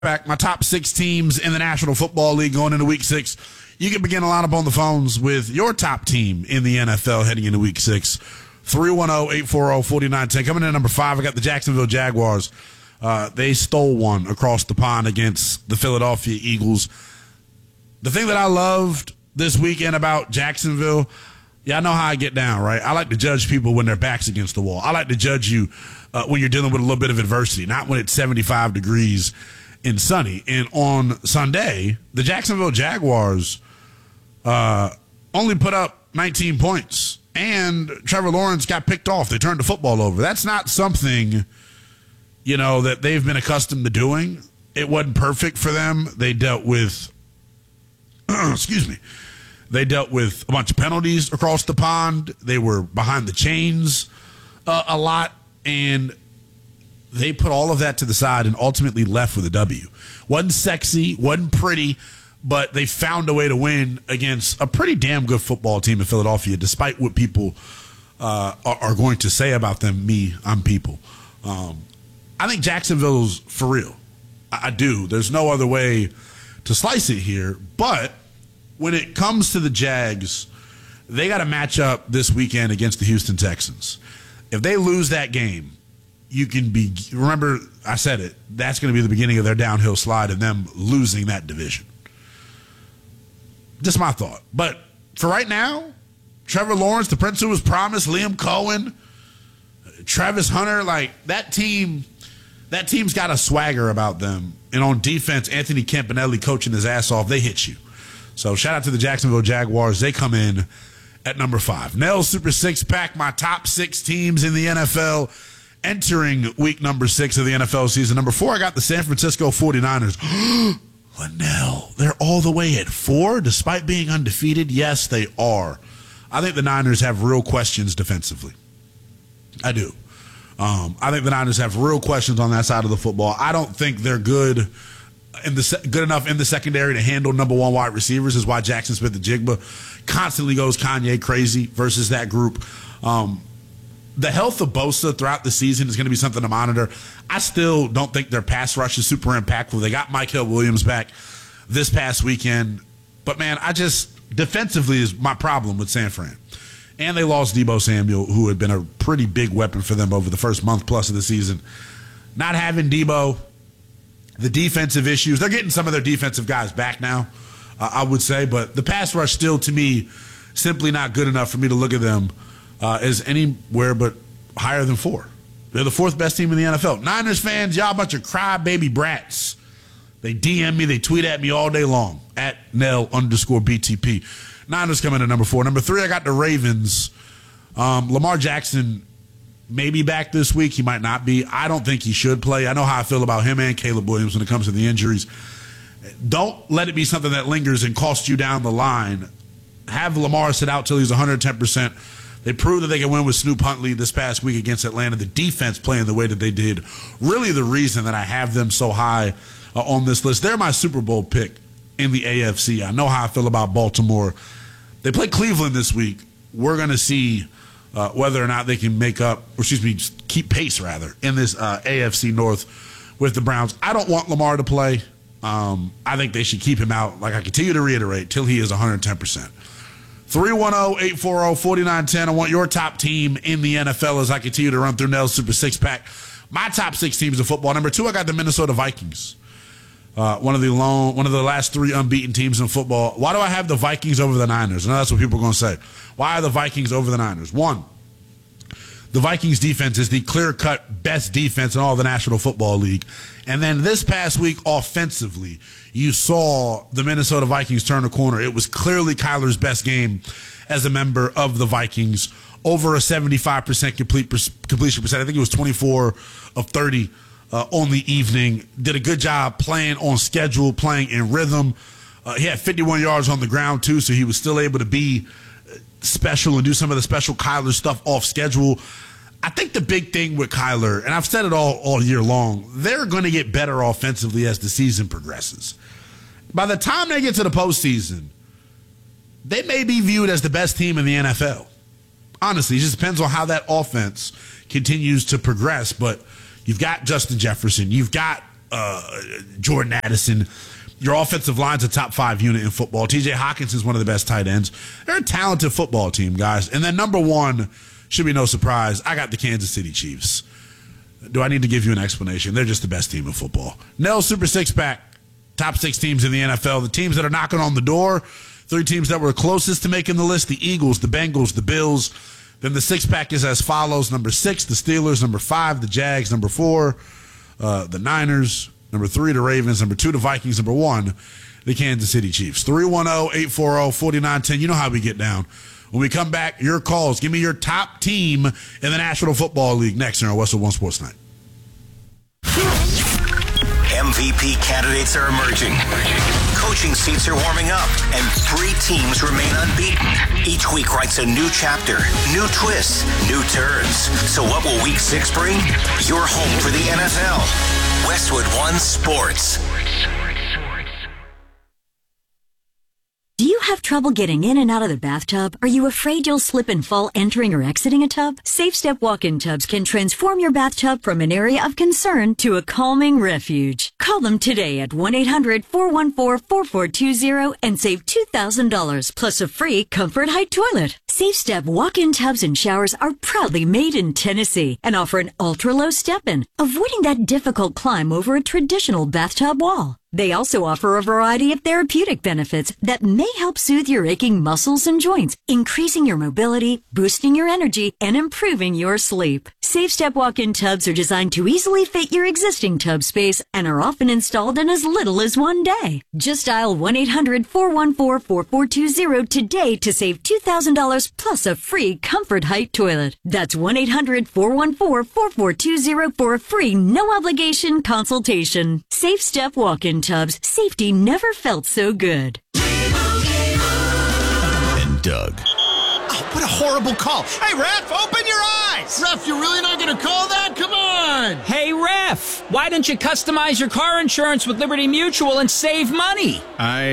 Back, my top 6 teams in the National Football League going into Week 6. You can begin to line up on the phones with your top team in the NFL heading into Week 6. 310-840-4910. Coming in at number 5, I got the Jacksonville Jaguars. They stole one across the pond against the Philadelphia Eagles. The thing that I loved this weekend about Jacksonville, I know how I get down, right? I like to judge people when their back's against the wall. I like to judge you when you're dealing with a little bit of adversity, not when it's 75 degrees and sunny. And on Sunday, the Jacksonville Jaguars only put up 19 points, and Trevor Lawrence got picked off. They turned the football over. That's not something, that they've been accustomed to doing. It wasn't perfect for them. They dealt with, they dealt with a bunch of penalties across the pond. They were behind the chains a lot, and they put all of that to the side and ultimately left with a W. Wasn't sexy, wasn't pretty, but they found a way to win against a pretty damn good football team in Philadelphia, despite what people are going to say about them. I'm people. I think Jacksonville's for real. I do. There's no other way to slice it here. But when it comes to the Jags, they got a matchup this weekend against the Houston Texans. If they lose that game, remember I said it, that's going to be the beginning of their downhill slide and them losing that division. Just my thought. But for right now, Trevor Lawrence, the Prince who was promised, Liam Cohen, Travis Hunter, that team's got a swagger about them. And on defense, Anthony Campanelli coaching his ass off, they hit you. So shout out to the Jacksonville Jaguars. They come in at number 5. Nell's Super 6 pack, my top 6 teams in the NFL entering week number 6 of the NFL season. Number 4, I got the San Francisco 49ers. Linnell, they're all the way at 4 despite being undefeated? Yes, they are. I think the Niners have real questions defensively. I do. I think the Niners have real questions on that side of the football. I don't think they're good enough in the secondary to handle number 1 wide receivers, is why Jackson Smith-Njigba constantly goes Kanye crazy versus that group. The health of Bosa throughout the season is going to be something to monitor. I still don't think their pass rush is super impactful. They got Mykal Williams back this past weekend. But, man, defensively is my problem with San Fran. And they lost Deebo Samuel, who had been a pretty big weapon for them over the first month plus of the season. Not having Deebo, the defensive issues, they're getting some of their defensive guys back now, I would say. But the pass rush still, to me, simply not good enough for me to look at them as anywhere but higher than 4. They're the 4th best team in the NFL. Niners fans, y'all a bunch of crybaby brats. They DM me, they tweet at me all day long, at Nell_BTP. Niners coming in at number 4. Number 3, I got the Ravens. Lamar Jackson may be back this week. He might not be. I don't think he should play. I know how I feel about him and Caleb Williams when it comes to the injuries. Don't let it be something that lingers and costs you down the line. Have Lamar sit out till he's 110%. They proved that they can win with Snoop Huntley this past week against Atlanta. The defense playing the way that they did, really the reason that I have them so high on this list. They're my Super Bowl pick in the AFC. I know how I feel about Baltimore. They play Cleveland this week. We're going to see whether or not they can keep pace, in this AFC North with the Browns. I don't want Lamar to play. I think they should keep him out, like I continue to reiterate, till he is 110%. 310-840-4910. I want your top team in the NFL as I continue to run through Nell's Super 6-pack. My top 6 teams of football. Number 2, I got the Minnesota Vikings. One of the last 3 unbeaten teams in football. Why do I have the Vikings over the Niners? I know that's what people are going to say. Why are the Vikings over the Niners? 1, the Vikings defense is the clear-cut best defense in all the National Football League. And then this past week, offensively, you saw the Minnesota Vikings turn a corner. It was clearly Kyler's best game as a member of the Vikings. Over a 75% completion percent. I think it was 24 of 30 on the evening. Did a good job playing on schedule, playing in rhythm. He had 51 yards on the ground, too, so he was still able to be special and do some of the special Kyler stuff off schedule. I think the big thing with Kyler, and I've said it all year long, they're going to get better offensively as the season progresses. By the time they get to the postseason, they may be viewed as the best team in the NFL. Honestly, it just depends on how that offense continues to progress. But you've got Justin Jefferson. You've got Jordan Addison. Your offensive line's a top 5 unit in football. TJ Hawkins is one of the best tight ends. They're a talented football team, guys. And then number 1, should be no surprise, I got the Kansas City Chiefs. Do I need to give you an explanation? They're just the best team in football. Nell Super Six Pack, top 6 teams in the NFL. The teams that are knocking on the door, 3 teams that were closest to making the list, the Eagles, the Bengals, the Bills. Then the 6-pack is as follows. Number 6, the Steelers. Number 5, the Jags. Number 4, the Niners. Number 3, the Ravens. Number 2, the Vikings. Number 1, the Kansas City Chiefs. 310-840-4910. You know how we get down. When we come back, your calls. Give me your top team in the National Football League next in our Westwood One Sports Night. MVP candidates are emerging. Coaching seats are warming up, and 3 teams remain unbeaten. Each week writes a new chapter, new twists, new turns. So what will Week 6 bring? Your home for the NFL. Westwood One Sports. Do you have trouble getting in and out of the bathtub? Are you afraid you'll slip and fall entering or exiting a tub? Safe Step walk-in tubs can transform your bathtub from an area of concern to a calming refuge. Call them today at 1-800-414-4420 and save $2,000 plus a free Comfort Height toilet. Safe Step walk-in tubs and showers are proudly made in Tennessee and offer an ultra-low step-in, avoiding that difficult climb over a traditional bathtub wall. They also offer a variety of therapeutic benefits that may help soothe your aching muscles and joints, increasing your mobility, boosting your energy, and improving your sleep. Safe Step walk-in tubs are designed to easily fit your existing tub space and are often installed in as little as 1 day. Just dial 1-800-414-4420 today to save $2,000 plus a free Comfort Height toilet. That's 1-800-414-4420 for a free, no-obligation consultation. Safe Step walk-in tubs. Safety never felt so good. And Doug. Oh, what a horrible call. Hey, ref, open your eyes. Ref, you're really not going to call that? Come on. Hey, ref, why don't you customize your car insurance with Liberty Mutual and save money?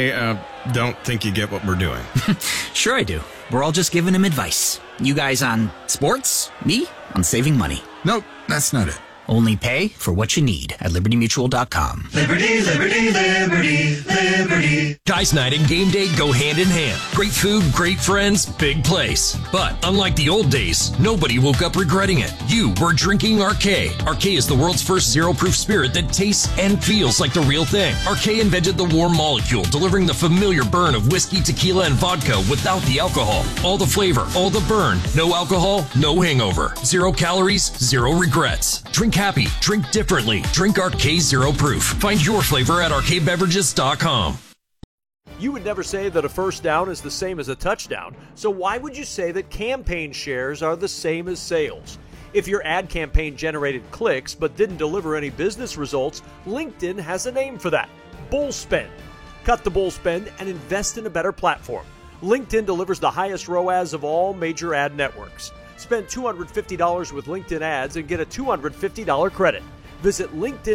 I don't think you get what we're doing. Sure I do. We're all just giving him advice. You guys on sports, me on saving money. Nope, that's not it. Only pay for what you need at libertymutual.com. Liberty, liberty, liberty, liberty. Guys night and game day go hand in hand. Great food, great friends, big place. But unlike the old days, nobody woke up regretting it. You were drinking Arcay. Arcay is the world's first zero-proof spirit that tastes and feels like the real thing. Arcay invented the warm molecule, delivering the familiar burn of whiskey, tequila, and vodka without the alcohol. All the flavor, all the burn. No alcohol, no hangover. 0 calories, 0 regrets. Drink happy, drink differently. Drink Arcay Zero Proof. Find your flavor at arcaybeverages.com. You would never say that a first down is the same as a touchdown, so why would you say that campaign shares are the same as sales? If your ad campaign generated clicks but didn't deliver any business results, LinkedIn has a name for that: bull spend. Cut the bull spend and invest in a better platform. LinkedIn delivers the highest ROAS of all major ad networks. Spend $250 with LinkedIn ads and get a $250 credit. Visit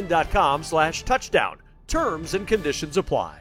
linkedin.com/touchdown. Terms and conditions apply.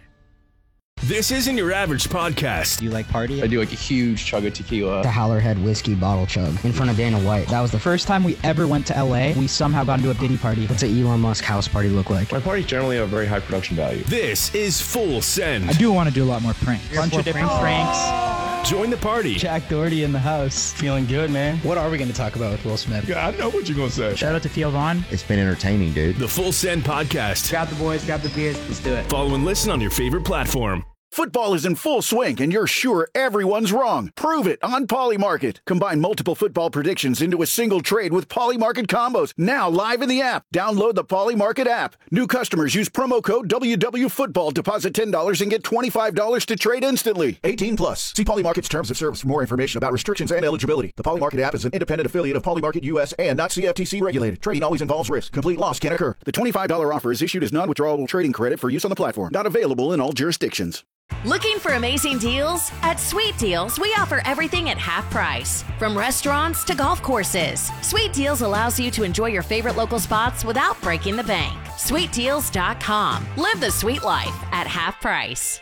This isn't your average podcast. Do you like party? I do like a huge chug of tequila. The Howlerhead whiskey bottle chug in front of Dana White. That was the first time we ever went to LA. We somehow got into a Diddy party. What's an Elon Musk house party look like? My parties generally have very high production value. This is Full Send. I do want to do a lot more pranks. Bunch of different pranks. Join the party. Jack Doherty in the house. Feeling good, man. What are we going to talk about with Will Smith? Yeah, I know what you're going to say. Shout out to Theo Vaughn. It's been entertaining, dude. The Full Send podcast. Grab the boys, grab the beers. Let's do it. Follow and listen on your favorite platform. Football is in full swing, and you're sure everyone's wrong. Prove it on Polymarket. Combine multiple football predictions into a single trade with Polymarket combos. Now live in the app. Download the Polymarket app. New customers use promo code WWFootball. Deposit $10 and get $25 to trade instantly. 18 plus. See Polymarket's terms of service for more information about restrictions and eligibility. The Polymarket app is an independent affiliate of Polymarket US and not CFTC regulated. Trading always involves risk. Complete loss can occur. The $25 offer is issued as non-withdrawable trading credit for use on the platform. Not available in all jurisdictions. Looking for amazing deals? At Sweet Deals, we offer everything at half price. From restaurants to golf courses, Sweet Deals allows you to enjoy your favorite local spots without breaking the bank. SweetDeals.com. Live the sweet life at half price.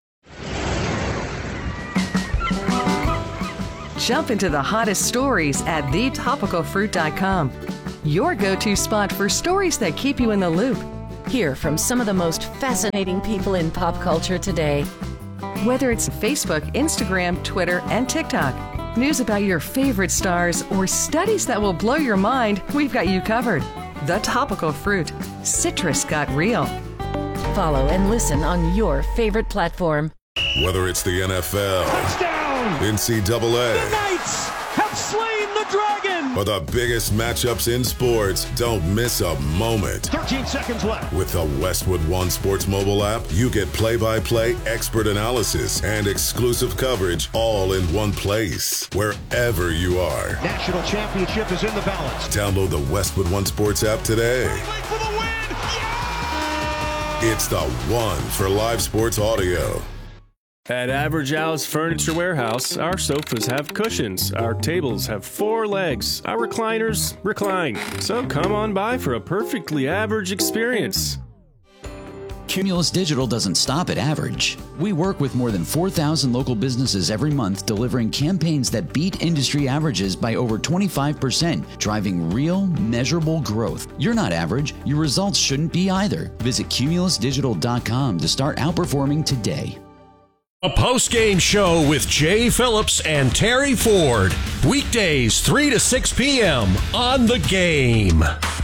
Jump into the hottest stories at thetopicalfruit.com. Your go-to spot for stories that keep you in the loop. Hear from some of the most fascinating people in pop culture today. Whether it's Facebook, Instagram, Twitter, and TikTok, news about your favorite stars, or studies that will blow your mind, we've got you covered. The Topical Fruit. Citrus got real. Follow and listen on your favorite platform. Whether it's the NFL, touchdown, NCAA, the Knights have slain the dragon, or the biggest matchups in sports, don't miss a moment. 13 seconds left. With the Westwood One Sports mobile app, you get play-by-play expert analysis and exclusive coverage all in one place, wherever you are. National championship is in the balance. Download the Westwood One Sports app today. For the win. Yeah! It's the one for live sports audio. At Average Al's Furniture Warehouse, our sofas have cushions, our tables have 4 legs, our recliners recline. So come on by for a perfectly average experience. Cumulus Digital doesn't stop at average. We work with more than 4,000 local businesses every month, delivering campaigns that beat industry averages by over 25%, driving real, measurable growth. You're not average. Your results shouldn't be either. Visit cumulusdigital.com to start outperforming today. A post-game show with Jay Phillips and Terry Ford. Weekdays 3 to 6 p.m. on The Game.